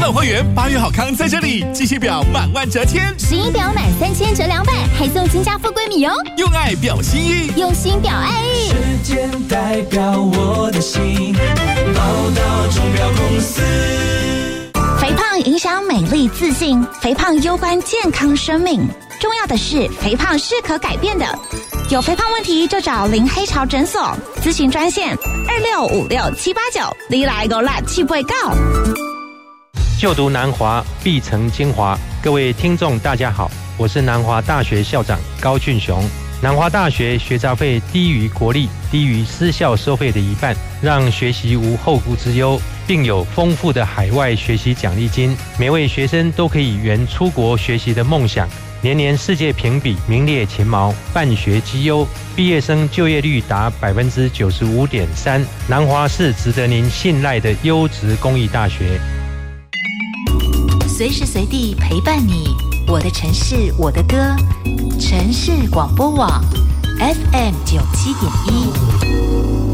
老会员8月好康在这里，机器表满万折千， 石英表满3000折200，还送金家富贵米哦。 用爱表心意， 用心表爱意。 时间代表我的心，宝岛钟表公司。 肥胖影响美丽自信，肥胖攸关健康生命。重要的是，肥胖是可改变的。有肥胖问题就找林黑潮诊所，咨询专线2656-789，你来个辣气不告。 就读南华必成精华，各位听众大家好，我是南华大学校长高俊雄。南华大学学杂费低于国立、低于私校收费的一半，让学习无后顾之忧，并有丰富的海外学习奖励金，每位学生都可以圆出国学习的梦想。年年世界评比名列前茅，办学绩优，毕业生就业率达95.3%。南华是值得您信赖的优质公益大学。 随时随地陪伴你，我的城市，我的歌，城市广播网 FM97.1。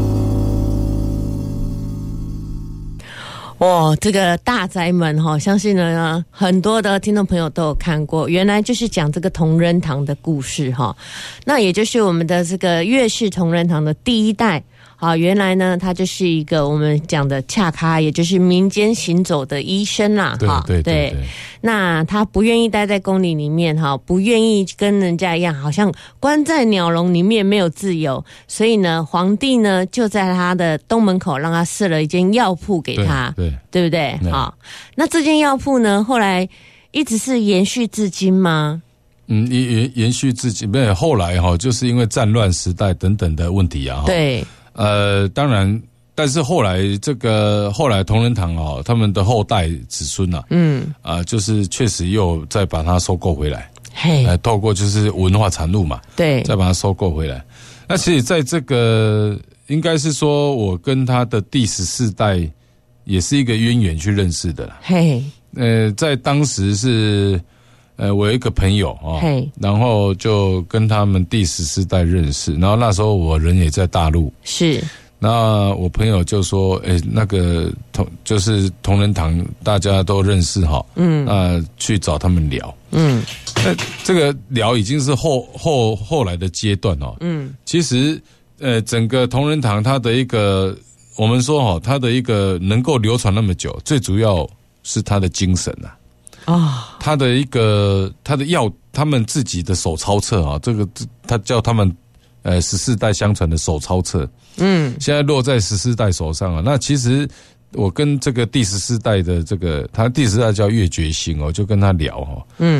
哇，这个大宅门哈，相信呢很多的听众朋友都有看过，原来就是讲这个同仁堂的故事哈。那也就是我们的这个岳氏同仁堂的第一代。好，原来呢，他就是一个我们讲的恰咖，也就是民间行走的医生啦。对。那他不愿意待在宫里面哈，不愿意跟人家一样，好像关在鸟笼里面没有自由。所以呢，皇帝呢就在他的东门口让他设了一间药铺给他，对不对？好，那这间药铺呢，后来一直是延续至今吗？ 延续至今，没有后来哈，就是因为战乱时代等等的问题啊。 对。 当然，但是后来同仁堂哦，他们的后代子孙就是确实又再把它收购回来，透过就是文化产物嘛，对，再把它收购回来。那其实在这个应该是说我跟他的第14代也是一个渊源去认识的啦。在当时是我有一个朋友然后就跟他们第14代认识，然后那时候我人也在大陆，是，那我朋友就说，那个就是同仁堂大家都认识哈，去找他们聊，那这个聊已经是后来的阶段哦，其实整个同仁堂它的一个，我们说它的一个能够流传那么久，最主要是它的精神啊。他的他们自己的手抄册啊，这个他叫他们14代相传的手抄册，现在落在14代手上啊。那其实我跟这个第14代的这个，他第14代叫岳觉兴就跟他聊